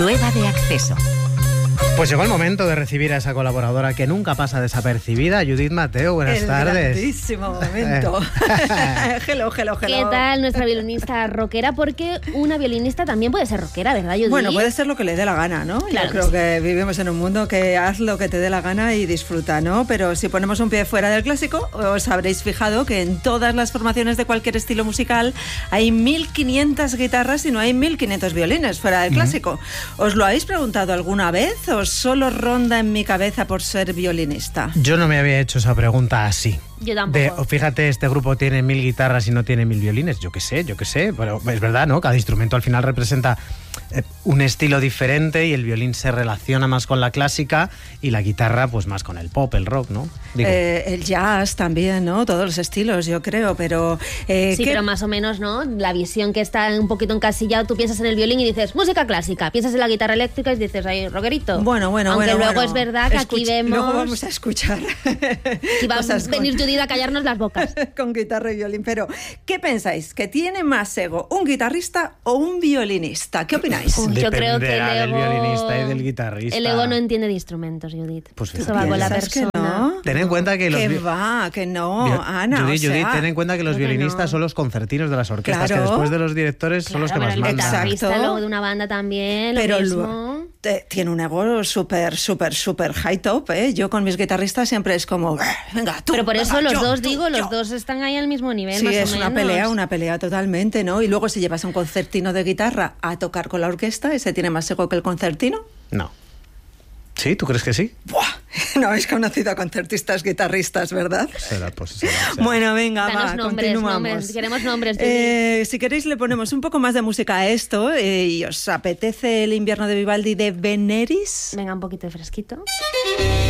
Prueba de acceso. Pues llegó el momento de recibir a esa colaboradora que nunca pasa desapercibida, Judith Mateo. Buenas tardes. Grandísimo momento. Hello. ¿Qué tal nuestra violinista rockera? Porque una violinista también puede ser rockera, ¿verdad, Judith? Bueno, puede ser lo que le dé la gana, ¿no? Claro. Yo creo que vivimos en un mundo que haz lo que te dé la gana y disfruta, ¿no? Pero si ponemos un pie fuera del clásico, os habréis fijado que en todas las formaciones de cualquier estilo musical hay 1.500 guitarras y no hay 1.500 violines fuera del clásico. ¿Os lo habéis preguntado alguna vez o solo ronda en mi cabeza por ser violinista? Yo no me había hecho esa pregunta así. Yo tampoco. Fíjate, este grupo tiene 1.000 guitarras y no tiene 1.000 violines. Yo qué sé, pero es verdad, ¿no? Cada instrumento al final representa un estilo diferente y el violín se relaciona más con la clásica y la guitarra pues más con el pop, el rock, ¿no? El jazz también, ¿no? Todos los estilos, yo creo, pero... sí, pero más o menos, ¿no? La visión que está un poquito encasillado, tú piensas en el violín y dices música clásica, piensas en la guitarra eléctrica y dices, ay, rockerito. Bueno. Aunque luego es verdad que aquí vemos... Luego vamos a escuchar. Y vamos a venir Judith a callarnos las bocas. Con guitarra y violín. Pero, ¿qué pensáis? ¿Que tiene más ego un guitarrista o un violinista? ¿Qué opináis? Yo creo que el ego... del violinista y del guitarrista. El ego no entiende de instrumentos, Judith. Pues eso va con la persona. Que no? Ten en cuenta que Que no, Ana. Judith, ten en cuenta que los violinistas son los concertinos de las orquestas, que después de los directores son los que más mandan. El guitarrista luego de una banda también, pero lo mismo. Tiene un ego súper high top, ¿eh? Yo con mis guitarristas siempre es como, venga, tú. Pero por eso venga, los dos están ahí al mismo nivel, sí, más o es menos. una pelea totalmente, ¿no? Y luego si llevas a un concertino de guitarra a tocar con la orquesta, ¿ese tiene más ego que el concertino? No. ¿Sí? ¿Tú crees que sí? ¡Buah! No habéis conocido a concertistas guitarristas, ¿verdad? Será. Bueno, venga, danos continuamos. Nombres, queremos nombres. Si queréis le ponemos un poco más de música a esto y os apetece el invierno de Vivaldi de Veneris. Venga, un poquito de fresquito.